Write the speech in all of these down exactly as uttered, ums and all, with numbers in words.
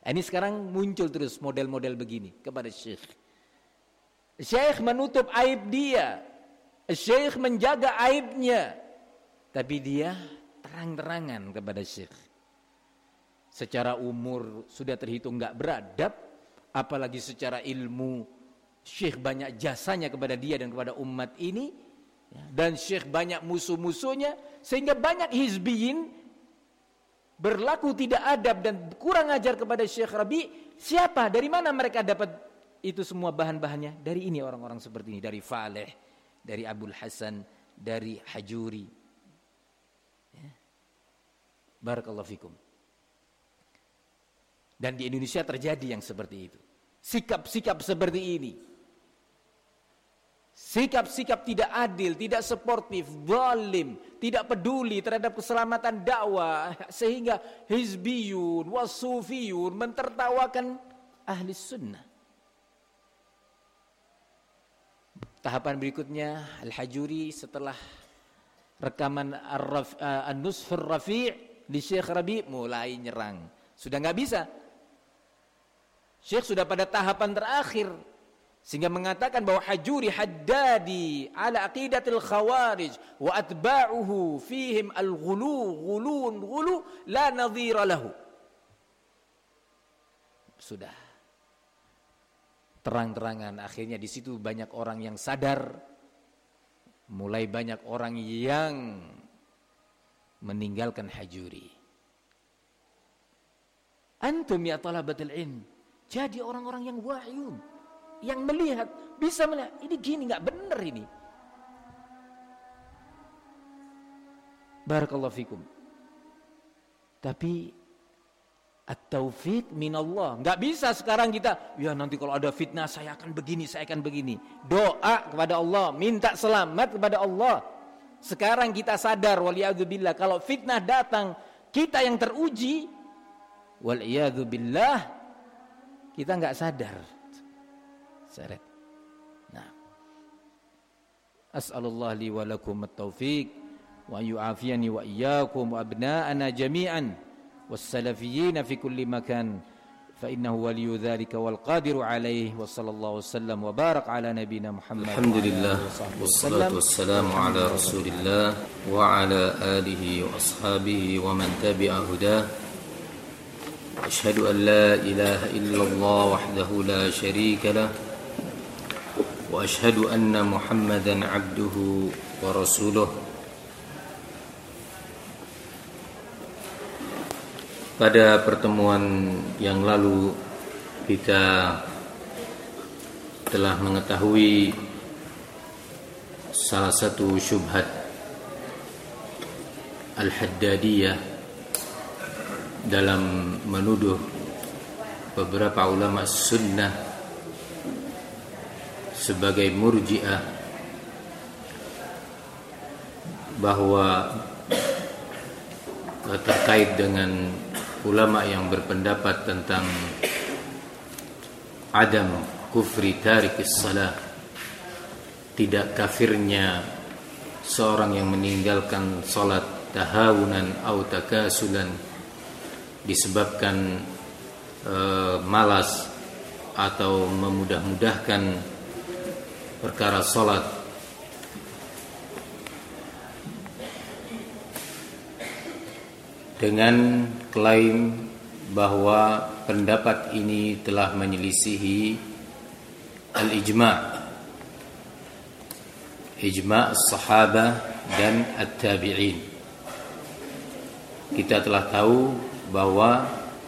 Ini sekarang muncul terus model-model begini kepada syekh. Syekh menutup aib dia, syekh menjaga aibnya, tapi dia terang-terangan kepada syekh. Secara umur sudah terhitung gak beradab, apalagi secara ilmu syekh banyak jasanya kepada dia dan kepada umat ini, dan syekh banyak musuh-musuhnya, sehingga banyak hizbiyin berlaku tidak adab dan kurang ajar kepada Syekh Rabi. Siapa? Dari mana mereka dapat itu semua bahan-bahannya? Dari ini orang-orang seperti ini, dari Faleh, dari Abul Hasan, dari Hajuri. Ya. Barakallahu fikum. Dan di Indonesia terjadi yang seperti itu. Sikap-sikap seperti ini. Sikap-sikap tidak adil, tidak sportif, zalim, tidak peduli terhadap keselamatan dakwah, sehingga hizbiyun, wasufiyun mentertawakan ahli sunnah. Tahapan berikutnya, Al-Hajuri setelah rekaman An-Nusfur Rafi' di Syekh Rabi mulai nyerang. Sudah gak bisa. Syekh sudah pada tahapan terakhir, sehingga mengatakan bahwa Hajuri haddadi ala aqidatil khawarij wa atba'uhu fihim al-ghulu ghulun ghulu la nadhira lahu. Sudah terang-terangan, akhirnya di situ banyak orang yang sadar, mulai banyak orang yang meninggalkan Hajuri. Antum ya talabatul ilm, jadi orang-orang yang wa'yun, yang melihat, bisa melihat, ini gini gak benar ini. Barakallahu fikum. Tapi at-taufiq minallah. Gak bisa sekarang kita, ya nanti kalau ada fitnah saya akan begini, saya akan begini. Doa kepada Allah, minta selamat kepada Allah. Sekarang kita sadar, waliyadzubillah, kalau fitnah datang, kita yang teruji, waliyadzubillah, kita gak sadar. Seret. Nah, as'alullah li wa lakum at-taufiq wa yu'afiyani wa iyyakum wa abna'ana jami'an was-salafiyyin fi kulli makan fa innahu waliyyu dzalika wal qadiru alaihi wa sallallahu wasallam wa barak ala nabiyyina Muhammad. Alhamdulillah wassalatu wassalamu ala Rasulillah wa ala alihi wa ashabihi wa man tabi'a hudah. Asyhadu an la ilaha illallah wahdahu la syarika lah wa asyhadu anna Muhammadan abduhu wa rasuluh. Pada pertemuan yang lalu kita telah mengetahui salah satu syubhat Al-Haddadiyah dalam menuduh beberapa ulama sunnah sebagai murji'ah, bahwa terkait dengan ulama yang berpendapat tentang adam kufri tarikis salah, tidak kafirnya seorang yang meninggalkan salat tahawunan atau takasulan disebabkan e, malas atau memudah-mudahkan perkara salat. Dengan klaim bahwa pendapat ini telah menyelisihi al-ijma' ijma' as-sahabah dan at-tabi'in. Kita telah tahu bahwa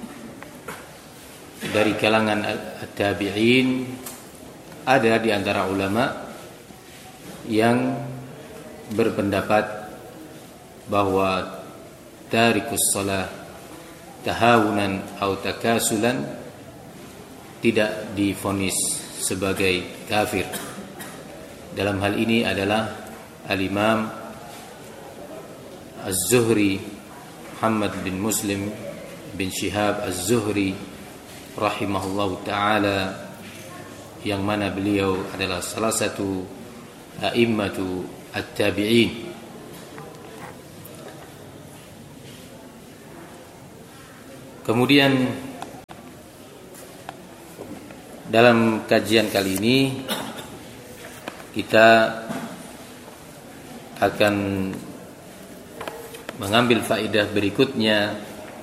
dari kalangan at-tabi'in ada di antara ulama yang berpendapat bahwa tarikus shalah tahawunan atau takasulan tidak divonis sebagai kafir. Dalam hal ini adalah al-Imam Az-Zuhri Muhammad bin Muslim bin Shihab Az-Zuhri rahimahullahu ta'ala, yang mana beliau adalah salah satu a'immatu at-tabi'in. Kemudian Dalam kajian kali ini kita akan mengambil faedah berikutnya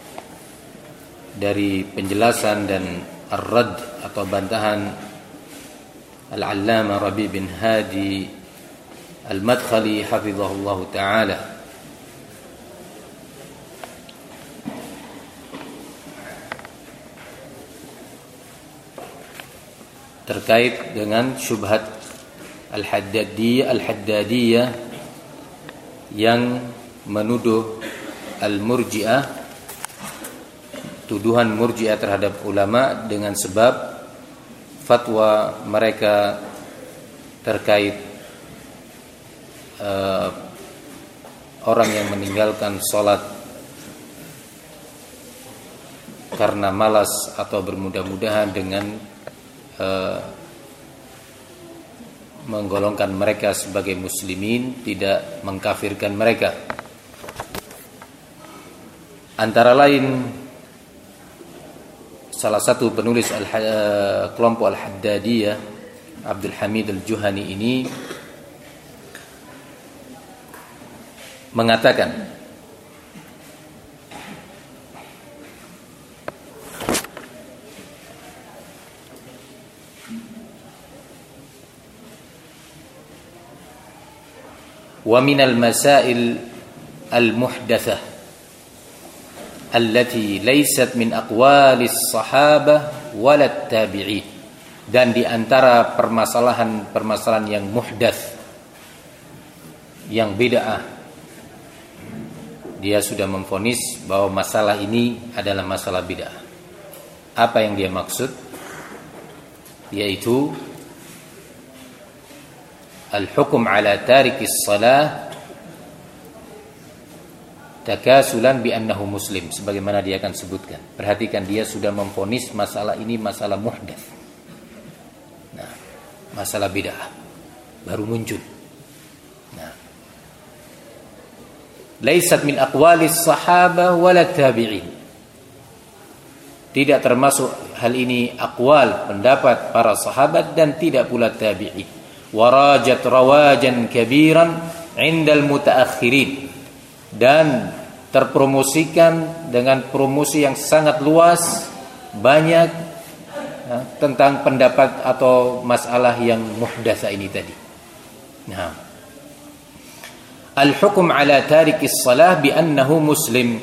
dari penjelasan dan ar-rad atau bantahan Al-Allamah Rabi' bin Hadi Al-Madkhali hafizahullah ta'ala terkait dengan syubhat Al-Haddadiyah Al-Haddadiyah yang menuduh Al-Murji'ah, tuduhan Murji'ah terhadap ulama dengan sebab fatwa mereka terkait uh, orang yang meninggalkan sholat karena malas atau bermudah-mudahan dengan Uh, menggolongkan mereka sebagai muslimin, tidak mengkafirkan mereka. Antara lain salah satu penulis al, uh, kelompok Al-Haddadiyah, Abdul Hamid Al-Juhani ini mengatakan wa minal masail al-muhdatsah allati laysat min aqwalis sahabah walat tabi'in, dan di antara permasalahan-permasalahan yang muhdats, yang bid'ah, dia sudah memvonis bahwa masalah ini adalah masalah bid'ah. Apa yang dia maksud? Yaitu al-hukm ala tarikis salah takasulan bi annahu muslim, sebagaimana dia akan sebutkan. Perhatikan, dia sudah memvonis masalah ini masalah muhdats. Nah, masalah bid'ah baru muncul. Nah, laisat min aqwalis sahabah wala tabi'in, tidak termasuk hal ini aqwal, pendapat para sahabat, dan tidak pula tabi'in. Warajat rawajan kabiran indal mutaakhirin, dan terpromosikan dengan promosi yang sangat luas, banyak ya, tentang pendapat atau masalah yang muhdasa ini tadi. Nah, al-hukm ala tarikis salah bi annahu muslim,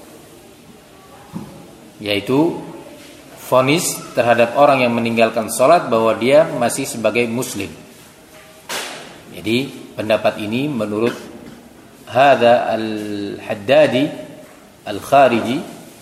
yaitu vonis terhadap orang yang meninggalkan salat bahwa dia masih sebagai muslim. Jadi pendapat ini menurut hadza al-Haddadi al-Khariji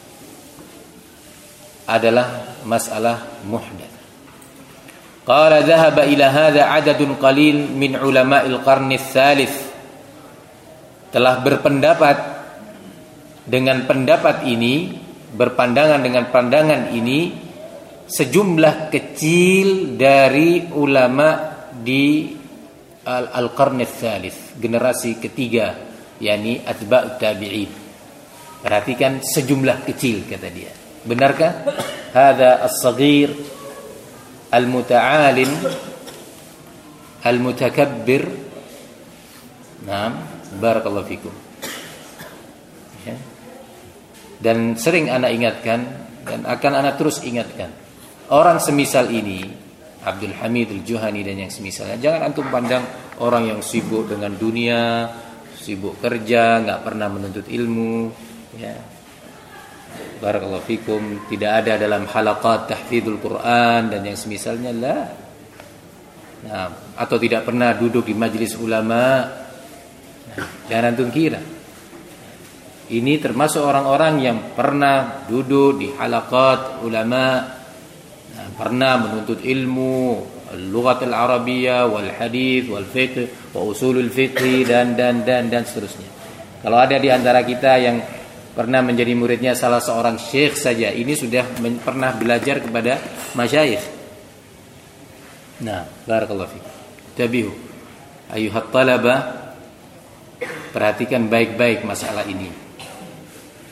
adalah masalah muhdats. Qala dhahaba ila hadza adadun qalil min ulama'il qarni tsalits, telah berpendapat dengan pendapat ini, berpandangan dengan pandangan ini sejumlah kecil dari ulama di Al-Qarn Ats-Tsalits, generasi ketiga, yakni atba'ut tabi'in. Perhatikan, sejumlah kecil kata dia. Benarkah? Hadza as-saghir al-muta'alim al-mutakabbir. Naam, barakallahu fikum. Ya. Dan sering anak ingatkan dan akan anak terus ingatkan, orang semisal ini, Abdul Hamid Al-Juhani dan yang semisalnya, jangan antum pandang orang yang sibuk dengan dunia, sibuk kerja, enggak pernah menuntut ilmu, ya. Barakallahu fikum, tidak ada dalam halaqat tahfidzul Quran dan yang semisalnya, lah. Nah, atau tidak pernah duduk di majelis ulama. Nah, jangan antum kira. Ini termasuk orang-orang yang pernah duduk di halaqat ulama, nah, pernah menuntut ilmu al-lughat al-arabiyyah wal hadits wal fiqh wa usulul fiqh dan dan dan dan seterusnya. Kalau ada di antara kita yang pernah menjadi muridnya salah seorang syekh saja, ini sudah men- pernah belajar kepada masyayikh. Nah, barakallahu fiik. Tabihu ayuhat talaba, perhatikan baik-baik masalah ini.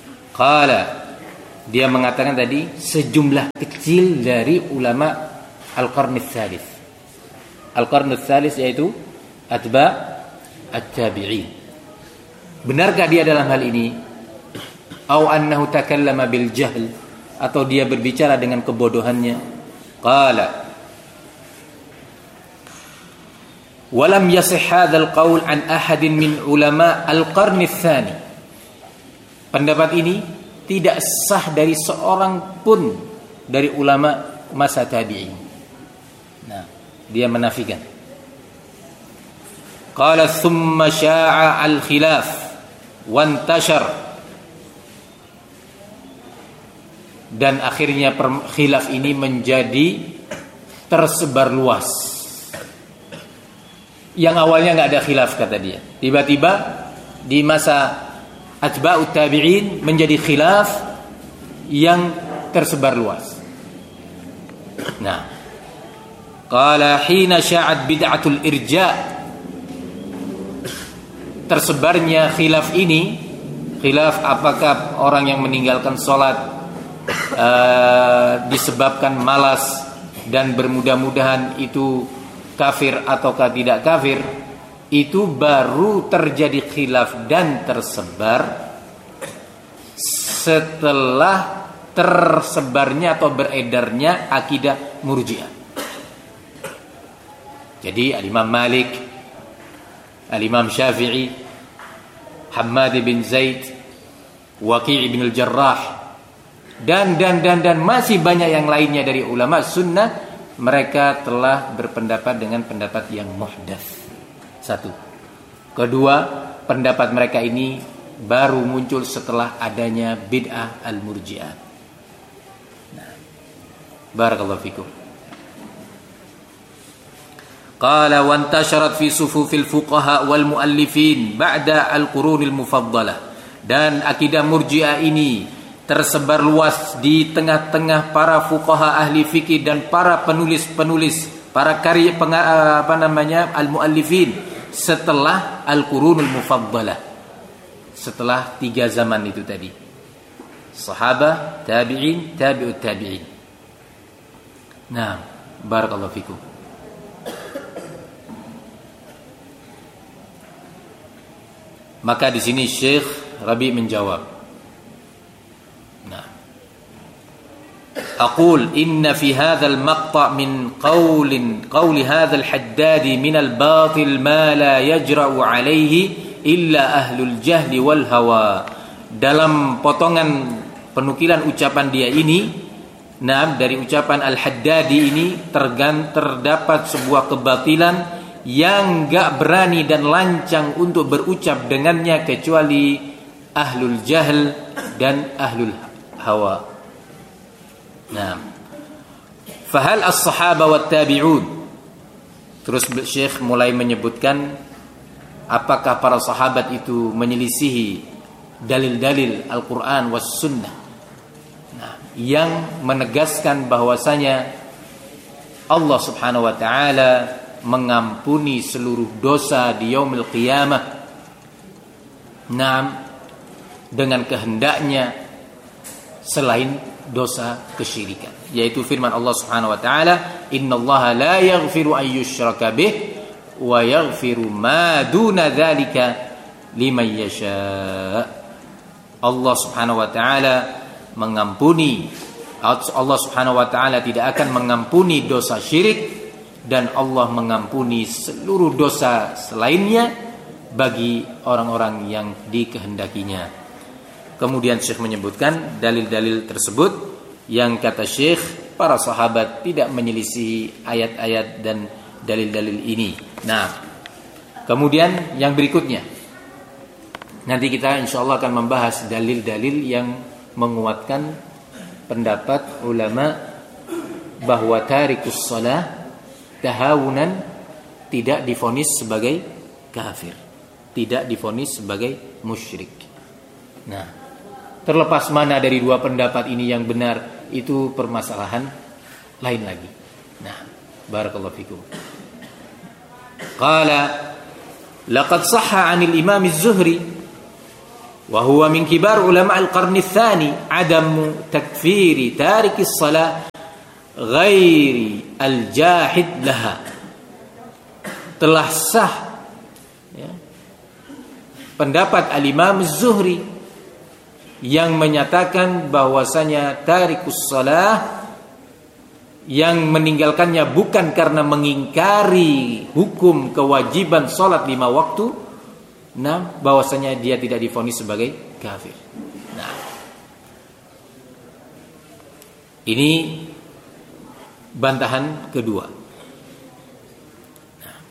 Qala, dia mengatakan tadi sejumlah kecil dari ulama al-qarn ats-tsalits. Al-qarn ats-tsalits yaitu atba' at-tabi'in. Benarkah dia dalam hal ini? Au annahu takallama bil jahl, atau dia berbicara dengan kebodohannya? Qala walam yasih hadzal qaul an ahadin min ulama al-qarn ats-tsani. Pendapat ini tidak sah dari seorang pun dari ulama masa tabi'in. Nah, dia menafikan. Qala thumma sya'a al-khilaf wa intashar, dan akhirnya khilaf ini menjadi tersebar luas. Yang awalnya enggak ada khilaf kata dia, tiba-tiba di masa atba'ut tabi'in menjadi khilaf yang tersebar luas. Nah, qala hina sya'at bid'atul irja', tersebarnya khilaf ini, khilaf apakah orang yang meninggalkan sholat uh, disebabkan malas dan bermudah-mudahan itu kafir ataukah tidak kafir, itu baru terjadi khilaf dan tersebar setelah tersebarnya atau beredarnya akidah Murji'ah. Jadi Al-Imam Malik, Al-Imam Syafi'i, Hammad bin Zaid, Waqi' bin al-Jarrah, dan dan dan dan masih banyak yang lainnya dari ulama sunnah, mereka telah berpendapat dengan pendapat yang muhdats. Satu. Kedua, pendapat mereka ini baru muncul setelah adanya bid'ah al-murji'ah. Nah, barakallahu fikum. Qala wa intasharat fi sufufil fuqaha wal muallifin ba'da al-qurunil mufaddalah. Dan akidah murji'ah ini tersebar luas di tengah-tengah para fuqaha ahli fikih dan para penulis-penulis, para karya apa namanya al-muallifin setelah al-qurunul mufaddalah, setelah tiga zaman itu tadi, sahabah, tabi'in, tabi'ut tabi'in. Nah, barakallahu fikum. Maka di sini Syekh Rabi menjawab, أقول إن في هذا المقطع من قول قول هذا الحداد من الباطل ما لا يجرأ عليه إلا أهل الجهل والهوى. Dalam potongan penukilan ucapan dia ini, nah dari ucapan Al-Haddadi ini tergan, terdapat sebuah kebatilan yang gak berani dan lancang untuk berucap dengannya kecuali ahlul jahl dan ahlul hawa. Nah, fahal as-sahaba wat tabi'un. Terus Syekh mulai menyebutkan apakah para sahabat itu menyelisihi dalil-dalil Al-Qur'an was sunnah. Nah, yang menegaskan bahwasanya Allah Subhanahu wa taala mengampuni seluruh dosa di yaumil qiyamah. Nah, dengan kehendaknya selain dosa kesyirikan, yaitu firman Allah Subhanahu wa taala, innallaha la yaghfiru an yushraka bih wa yaghfiru ma duna dzalika liman yasha. Allah Subhanahu wa taala mengampuni, Allah Subhanahu wa taala tidak akan mengampuni dosa syirik, dan Allah mengampuni seluruh dosa selainnya bagi orang-orang yang dikehendakinya. Kemudian Syekh menyebutkan dalil-dalil tersebut yang kata Syekh para sahabat tidak menyelisihi ayat-ayat dan dalil-dalil ini. Nah, kemudian yang berikutnya, nanti kita insyaallah akan membahas dalil-dalil yang menguatkan pendapat ulama bahwa tarikus shalah tahawunan tidak divonis sebagai kafir, tidak divonis sebagai musyrik. Nah, terlepas mana dari dua pendapat ini yang benar, itu permasalahan lain lagi. Nah, barakallahu fikum. Qala laqad sahha 'anil Imam Az-Zuhri wa huwa min kibar ulama al-qarn ats-tsani 'adamu takfiri tariki as-shalah ghairi al-jahid laha. Telah sah ya, pendapat al-Imam Az-Zuhri yang menyatakan bahwasanya tarikus shalah yang meninggalkannya bukan karena mengingkari hukum kewajiban salat lima waktu, nah bahwasanya dia tidak divonis sebagai kafir. Nah, ini bantahan kedua. Nah.